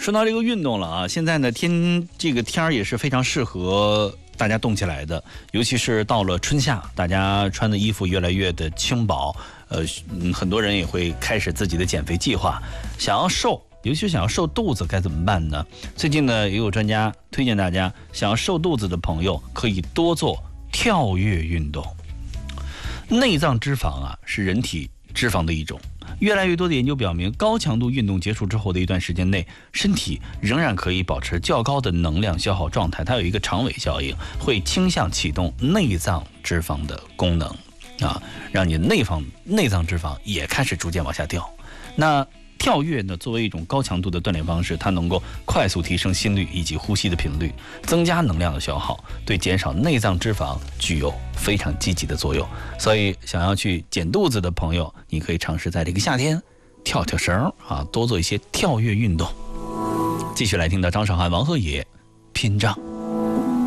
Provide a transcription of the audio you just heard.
说到这个运动了啊，现在呢这个天儿也是非常适合大家动起来的，尤其是到了春夏，大家穿的衣服越来越的轻薄，很多人也会开始自己的减肥计划，想要瘦。尤其想要瘦肚子该怎么办呢？最近呢，也有专家推荐大家，想要瘦肚子的朋友可以多做跳跃运动。内脏脂肪啊，是人体脂肪的一种。越来越多的研究表明，高强度运动结束之后的一段时间内，身体仍然可以保持较高的能量消耗状态。它有一个长尾效应，会倾向启动内脏脂肪的功能啊，让你内脏脂肪也开始逐渐往下掉。那跳跃呢，作为一种高强度的锻炼方式，它能够快速提升心率以及呼吸的频率，增加能量的消耗，对减少内脏脂肪具有非常积极的作用。所以想要去减肚子的朋友，你可以尝试在这个夏天跳跳绳啊，多做一些跳跃运动。继续来听到张韶涵、王鹤野《屏障》。